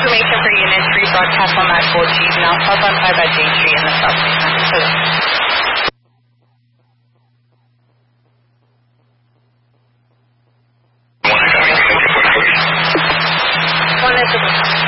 information for units rebroadcast on that code G, now 1215 at J Street in the substation. One is